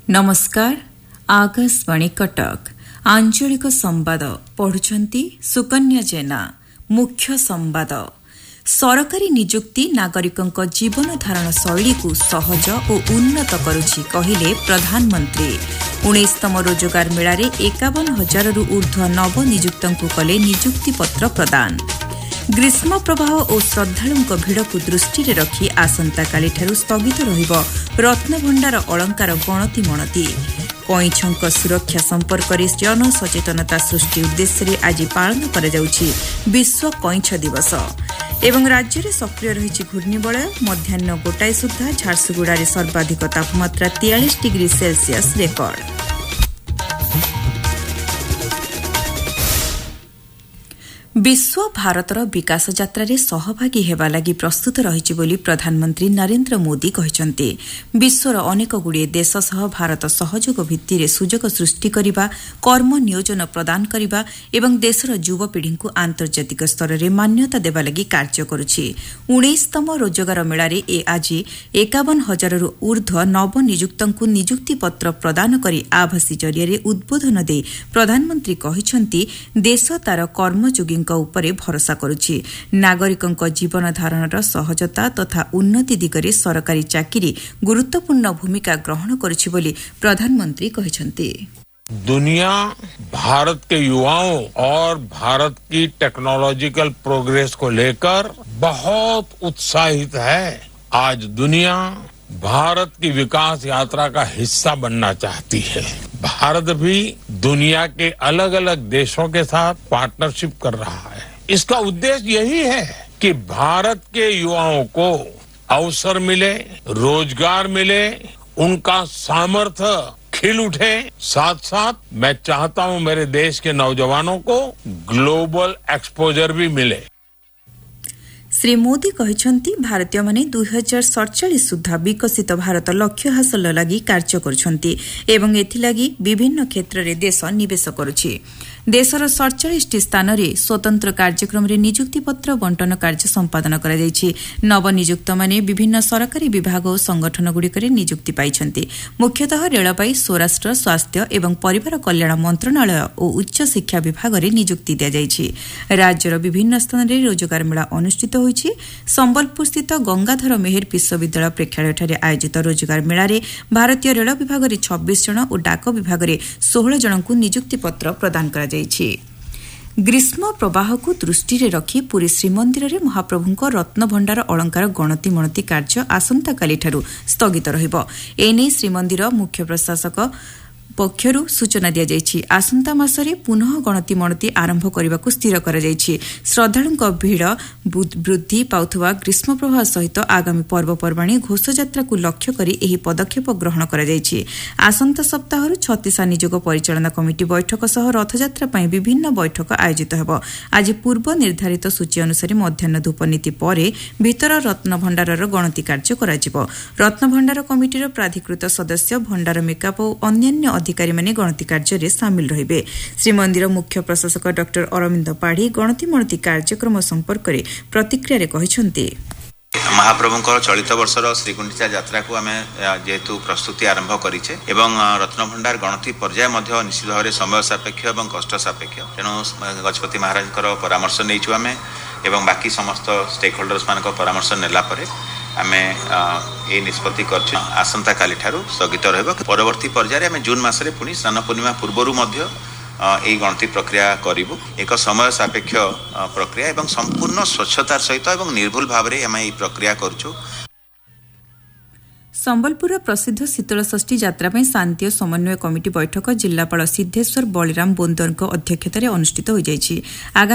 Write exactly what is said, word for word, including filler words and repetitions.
नमस्कार आकाशवाणी कटक आंचलिक संवाद पढ़ुछंती सुकन्या जेना। मुख्य संवाद सरकारी नियुक्ति नागरिकों जीवन धारण शैली को सहज और उन्नत करुछि कहिले प्रधानमंत्री। उन्नीसतम रोजगार मेलारे एकावन हजार रु ऊर्ध्व नव नियुक्तों कले नियुक्ति पत्र प्रदान। ग्रीष्म प्रवाह और श्रद्धालुओं भिड़ को दृष्टि रखी आसंताकाली ठारू स्थगित रहिब रत्नभंडार अलंकार गणति मणति। कईछंक सुरक्षा संपर्क में जनसचेतनता सृष्टि उद्देश्य आज पालन करा जाउछि विश्व कईछ दिवस। एवं राज्य में सक्रिय रही घूर्णिबलय मध्याह्न गोटाए सुधा झारसुगुड़ा सर्वाधिक तापमात्रा तियालीस डिग्री सेल्सियस रेकर्ड। विश्व भारतर विकास यात्रा सहभागी हेबा लागि प्रस्तुत रहिछि बोली प्रधानमंत्री नरेंद्र मोदी कहिसंते। विश्वर अनेक गुड़िए देश सह भारत सहयोग भित्तिरे सुजोग सृष्टि करिबा, कर्म नियोजन प्रदान करिबा एवं देशर युवपीढ़ी को आंतर्जातिक स्तर में मान्यता देबा लागि कार्य करुछि। उन्नीसतम रोजगार मेलारे ए आज एकावन हजार रु ऊर्ध्व नव नियुक्तों नियुक्ति पत्र प्रदान करी आभासी जरिया उद्बोधन दे प्रधानमंत्री कहिसंती देश तार कर्मयोगी उपरे भरोसा करुछि। नागरिकों जीवन धारणर सहजता तथा उन्नति दिगरे सरकारी चाकरी गुरुत्वपूर्ण भूमिका ग्रहण करुछि बोली प्रधानमंत्री कहिसंती। दुनिया भारत के युवाओं और भारत की टेक्नोलॉजिकल प्रोग्रेस को लेकर बहुत उत्साहित है। आज दुनिया भारत की विकास यात्रा का हिस्सा बनना चाहती है। भारत भी दुनिया के अलग अलग देशों के साथ पार्टनरशिप कर रहा है। इसका उद्देश्य यही है कि भारत के युवाओं को अवसर मिले, रोजगार मिले, उनका सामर्थ्य खिल उठे। साथ साथ मैं चाहता हूं मेरे देश के नौजवानों को ग्लोबल एक्सपोजर भी मिले। श्री मोदी कहिसंती भारतीय माने दुई हजार सड़चाश सुधा विकसित भारत लक्ष्य हासिल लगी कार्य करुछंती एवं एथिलागी विभिन्न क्षेत्र में देश निवेश करुछि। देशर सड़चाश स्थान में स्वतंत्र कार्यक्रम रे नियुक्ति पत्र बंटन कार्य संपादन करा जायछि। नवनियुक्त माने विभिन्न सरकारी विभाग और संगठन गुड़िकरे नियुक्ति पाइछंती। मुख्यतः रेलपाई, स्वराष्ट्र, स्वास्थ्य एवं परिवार कल्याण मंत्रणालय और उच्च शिक्षा विभाग में नियुक्ति दिया जायछि। राज्यर विभिन्न स्थान में रोजगार मेला अनुष्ठित होइछि। संबलपुर स्थित गंगाधर मेहेर विश्वविद्यालय प्रेक्षालय आयोजित रोजगार मेलारे भारतीय रेल विभाग में छब्बीस जन और डाक विभाग में सोलह जन को नियुक्ति पत्र प्रदान करा जायछि। ग्रीष्म प्रवाह को दृष्टि रखी पुरी श्रीमंदिर में महाप्रभुଙ୍କ रत्नभंडार अलंकार गणति मणति कार्य आसंताकाली ठारू स्थगित रहिब। एने श्रीमंदिर मुख्य प्रशासक पक्षरु सूचना दिया जायछि। आसंता मासरे पुनः गणति मणति आरंभ करने स्थिर करा जायछि। श्रद्धालुओं भीड़ वृद्धि पाउथवा ग्रीष्म प्रवाह सहित आगामी पर्वपर्वाणी घोषयात्रा को लक्ष्य करी एही पदक्षेप ग्रहण करा जायछि। आसंता सप्ताहरु छत्तीस निजोग परिचालना कमिटी बैठक सह रथयात्रा पई विभिन्न बैठक आयोजित हेब। आज पूर्व निर्धारित सूची अनुसार मध्याह्न धूप नीति पर भीतर रत्नभंडारर गणति कार्य कराजिब। रत्नभंडार कमिटीर प्राधिकृत सदस्य भंडार मेकअप और अन्य अधिकारी माने गणति कार्य सामिल रहिबे। श्रीमंदिर मुख्य प्रशासक डॉक्टर अरविंद पाढ़ी गणति मणति कार्यक्रम संपर्क में प्रतिक्रिया कहिसंती। महाप्रभुंकर चलित वर्षर श्रीगुंडीचा यात्रा को आम जेहेतु प्रस्तुति आरंभ करिछे एवं रत्नभंडार गणति पर्याय मध्य निश्चित भाव समय सापेक्ष एवं कष्ट सापेक्ष तेणु गजपति महाराज परामर्श नहींछु आम एवं बाकी समस्त स्टेक होल्डर्स मान परामर्श नेला परे आमे ए निष्पत्ति कर आसंता काली ठारू स्थगित रहबो। परवर्ती पर्याय आमे जून मासरे पुनी स्नान पूर्णिमा पूर्वरु मध्य ए गणति प्रक्रिया करिबु। एक समय सापेक्ष प्रक्रिया एवं संपूर्ण स्वच्छतार सहित एवं निर्भुल भाव में आमे ए प्रक्रिया करछु। संबलपुर प्रसिद्ध शीतल षष्ठी यात्रा में शांति और समन्वय कमिटी बैठक जिलापाल सिद्धेश्वर बलिराम बोंदर अध्यक्षतार अनुष्ठित हो जायछि।